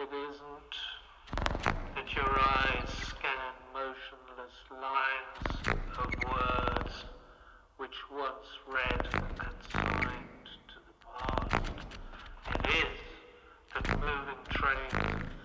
It isn't that your eyes scan motionless lines of words which once read and signed to the past. It is that moving trains